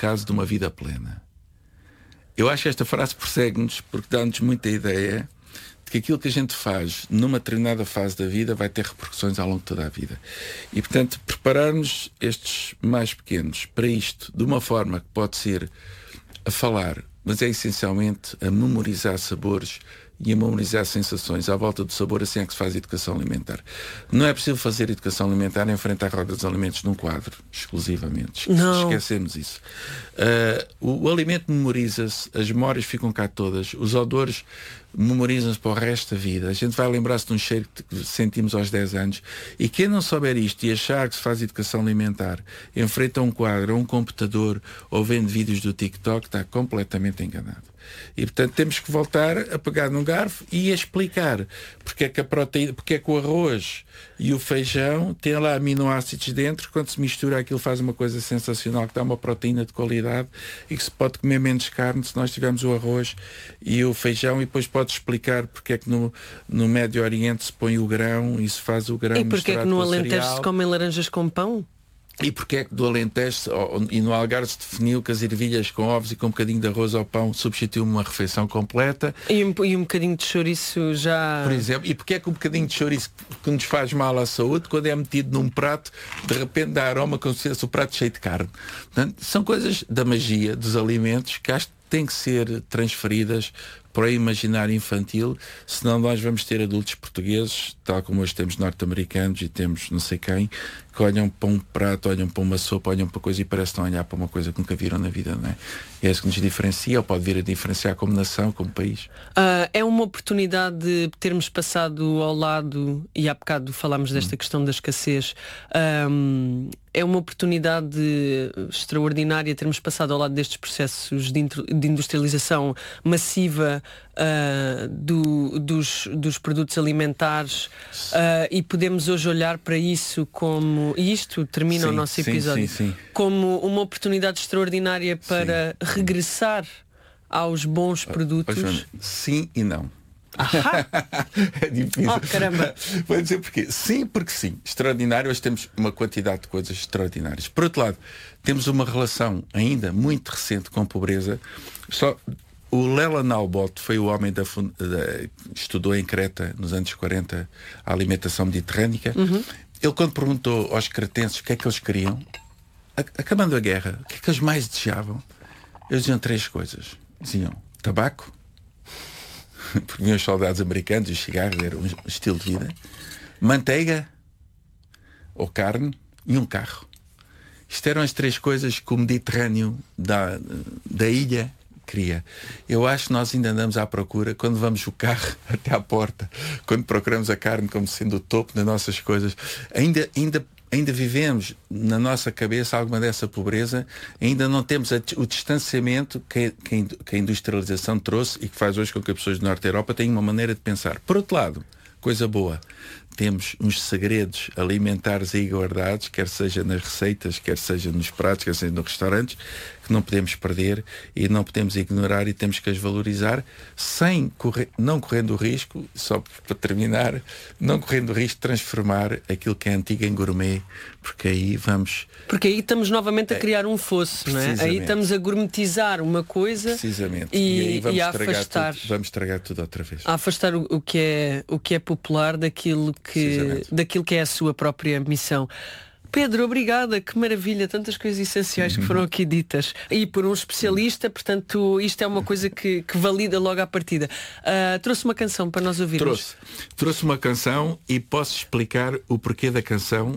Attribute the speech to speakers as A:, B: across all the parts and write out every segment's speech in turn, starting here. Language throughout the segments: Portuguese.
A: caso de uma vida plena. Eu acho que esta frase persegue-nos porque dá-nos muita ideia de que aquilo que a gente faz numa determinada fase da vida vai ter repercussões ao longo de toda a vida. E, portanto, preparar-nos estes mais pequenos para isto de uma forma que pode ser a falar, mas é essencialmente a memorizar sabores e a memorizar sensações à volta do sabor. Assim é que se faz educação alimentar. Não é possível fazer educação alimentar em frente à roda dos alimentos num quadro, exclusivamente.
B: Não.
A: Esquecemos isso. O alimento memoriza-se, as memórias ficam cá todas, os odores memorizam-se para o resto da vida. A gente vai lembrar-se de um cheiro que sentimos aos 10 anos. E quem não souber isto e achar que se faz educação alimentar em frente a um quadro, a um computador ou vendo vídeos do TikTok, está completamente enganado. E portanto temos que voltar a pegar num garfo e a explicar porque é que a proteína, porque é que o arroz e o feijão têm lá aminoácidos dentro. Quando se mistura aquilo faz uma coisa sensacional, que dá uma proteína de qualidade e que se pode comer menos carne se nós tivermos o arroz e o feijão. E depois pode explicar porque é que no Médio Oriente se põe o grão e se faz o grão.
B: E porque é que no Alentejo se comem laranjas com pão?
A: E porque é que do Alentejo e no Algarve se definiu que as ervilhas com ovos e com um bocadinho de arroz ao pão substituem uma refeição completa?
B: E um bocadinho de chouriço já...
A: Por exemplo, e porque é que um bocadinho de chouriço que nos faz mal à saúde, quando é metido num prato, de repente dá aroma como se fosse o prato cheio de carne? Portanto, são coisas da magia dos alimentos que acho que têm que ser transferidas para o imaginário infantil, senão nós vamos ter adultos portugueses, tal como hoje temos norte-americanos e temos não sei quem, que olham para um prato, olham para uma sopa, olham para coisa e parece que estão a olhar para uma coisa que nunca viram na vida, não é? É isso que nos diferencia, ou pode vir a diferenciar como nação, como país.
B: É uma oportunidade de termos passado ao lado, e há bocado falámos desta questão da escassez, é uma oportunidade extraordinária termos passado ao lado destes processos de industrialização massiva dos produtos alimentares, e podemos hoje olhar para isso como, e isto termina o nosso episódio, como uma oportunidade extraordinária para regressar aos bons produtos.
A: Sim e não.
B: É
A: difícil.
B: Oh, caramba.
A: Vou dizer porquê. Sim, porque sim. Extraordinário, hoje temos uma quantidade de coisas extraordinárias. Por outro lado, temos uma relação ainda muito recente com a pobreza. O Leland Albot foi o homem estudou em Creta nos anos 40 a alimentação mediterrânica. Ele, quando perguntou aos cretenses o que é que eles queriam, acabando a guerra, o que é que eles mais desejavam, eles diziam 3 coisas. Diziam tabaco, porque vinham os soldados americanos e os cigarros, era um estilo de vida, manteiga ou carne e um carro. Isto eram as 3 coisas que o Mediterrâneo da ilha queria. Eu acho que nós ainda andamos à procura, quando vamos o carro até à porta, quando procuramos a carne como sendo o topo das nossas coisas, ainda vivemos na nossa cabeça alguma dessa pobreza, ainda não temos o distanciamento que a industrialização trouxe e que faz hoje com que as pessoas do Norte da Europa tenham uma maneira de pensar. Por outro lado, coisa boa, temos uns segredos alimentares aí guardados, quer seja nas receitas, quer seja nos pratos, quer seja nos restaurantes, que não podemos perder e não podemos ignorar e temos que as valorizar não correndo o risco, só para terminar, não correndo o risco de transformar aquilo que é antigo em gourmet, porque aí
B: estamos novamente a criar um fosso, não é? Aí estamos a gourmetizar uma coisa.
A: Precisamente. E aí
B: a afastar
A: vamos estragar tudo outra vez.
B: A afastar o que é popular daquilo que é a sua própria missão. Pedro, obrigada, que maravilha, tantas coisas essenciais que foram aqui ditas. E por um especialista, portanto, isto é uma coisa que valida logo à partida. Trouxe uma canção para nós ouvirmos.
A: Trouxe uma canção e posso explicar o porquê da canção.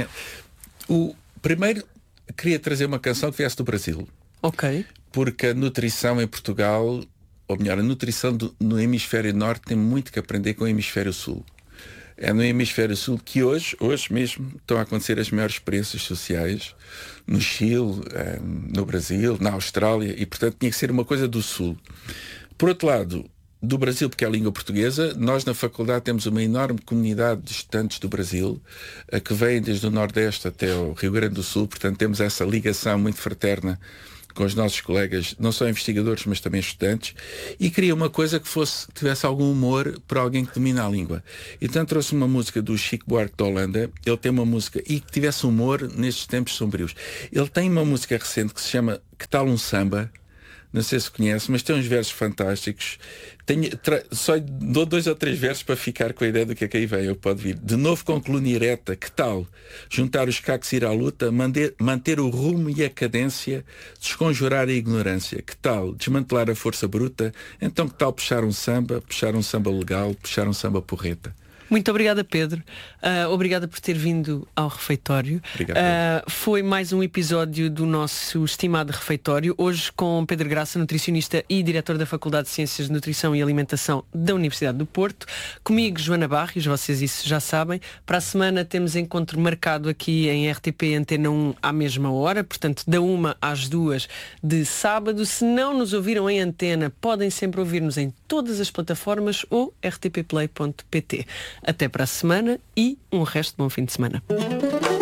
A: Primeiro, queria trazer uma canção que viesse do Brasil.
B: Ok.
A: Porque a nutrição em Portugal, ou melhor, a nutrição no hemisfério norte tem muito que aprender com o hemisfério sul. É no hemisfério sul que hoje mesmo estão a acontecer as maiores experiências sociais, no Chile, no Brasil, na Austrália, e portanto tinha que ser uma coisa do sul. Por outro lado, do Brasil, porque é a língua portuguesa, nós na faculdade temos uma enorme comunidade de estudantes do Brasil, que vêm desde o Nordeste até o Rio Grande do Sul, portanto temos essa ligação muito fraterna com os nossos colegas, não só investigadores, mas também estudantes, e queria uma coisa que tivesse algum humor para alguém que domina a língua. Então trouxe uma música do Chico Buarque da Holanda. Ele tem uma música e que tivesse humor nestes tempos sombrios. Ele tem uma música recente que se chama Que Tal um Samba? Não sei se conhece, mas tem uns versos fantásticos. Só dou 2 ou 3 versos para ficar com a ideia do que é que aí vem. Eu pode vir. De novo com coluna ereta, que tal juntar os cacos e ir à luta, manter o rumo e a cadência, desconjurar a ignorância? Que tal desmantelar a força bruta? Então que tal puxar um samba legal, puxar um samba porreta?
B: Muito obrigada, Pedro. Obrigada por ter vindo ao refeitório. Foi mais um episódio do nosso estimado refeitório. Hoje com Pedro Graça, nutricionista e diretor da Faculdade de Ciências de Nutrição e Alimentação da Universidade do Porto. Comigo, Joana Barrios, vocês isso já sabem. Para a semana temos encontro marcado aqui em RTP Antena 1 à mesma hora, portanto da 1 às 2 de sábado. Se não nos ouviram em antena, podem sempre ouvir-nos em todas as plataformas ou rtpplay.pt. Até para a semana e um resto de bom fim de semana.